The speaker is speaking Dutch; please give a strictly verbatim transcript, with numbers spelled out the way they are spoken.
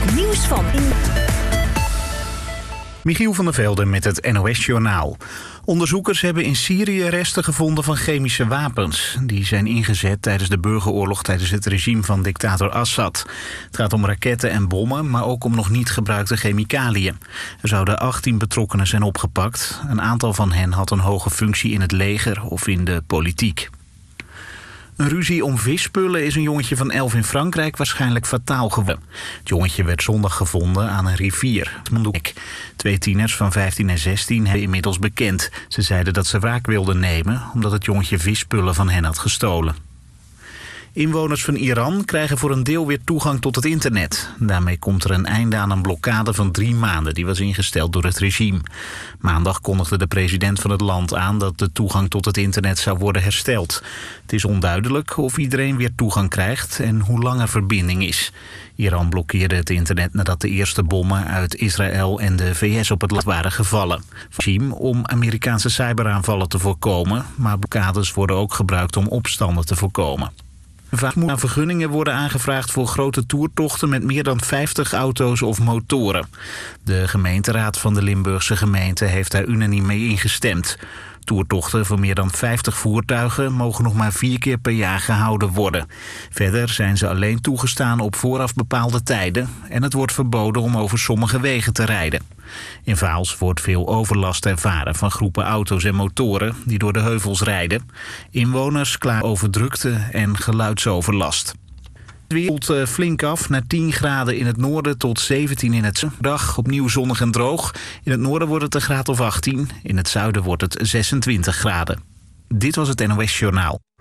Nieuws van... Michiel van der Velde met het N O S-journaal. Onderzoekers hebben in Syrië resten gevonden van chemische wapens. Die zijn ingezet tijdens de burgeroorlog tijdens het regime van dictator Assad. Het gaat om raketten en bommen, maar ook om nog niet gebruikte chemicaliën. Er zouden achttien betrokkenen zijn opgepakt. Een aantal van hen had een hoge functie in het leger of in de politiek. Een ruzie om visspullen is een jongetje van elf in Frankrijk waarschijnlijk fataal geworden. Het jongetje werd zondag gevonden aan een rivier. Twee tieners van vijftien en zestien hebben inmiddels bekend. Ze zeiden dat ze wraak wilden nemen omdat het jongetje visspullen van hen had gestolen. Inwoners van Iran krijgen voor een deel weer toegang tot het internet. Daarmee komt er een einde aan een blokkade van drie maanden die was ingesteld door het regime. Maandag kondigde de president van het land aan dat de toegang tot het internet zou worden hersteld. Het is onduidelijk of iedereen weer toegang krijgt en hoe lang er verbinding is. Iran blokkeerde het internet nadat de eerste bommen uit Israël en de V S op het land waren gevallen. Regime om Amerikaanse cyberaanvallen te voorkomen, maar blokkades worden ook gebruikt om opstanden te voorkomen. Vaak moeten vergunningen worden aangevraagd voor grote toertochten met meer dan vijftig auto's of motoren. De gemeenteraad van de Limburgse gemeente heeft daar unaniem mee ingestemd. Toertochten voor meer dan vijftig voertuigen mogen nog maar vier keer per jaar gehouden worden. Verder zijn ze alleen toegestaan op vooraf bepaalde tijden en het wordt verboden om over sommige wegen te rijden. In Vaals wordt veel overlast ervaren van groepen auto's en motoren die door de heuvels rijden. Inwoners klagen over drukte en geluidsoverlast. Het weer koelt flink af naar tien graden in het noorden tot zeventien in het zuiden. Dag opnieuw zonnig en droog. In het noorden wordt het een graad of achttien. In het zuiden wordt het zesentwintig graden. Dit was het N O S Journaal.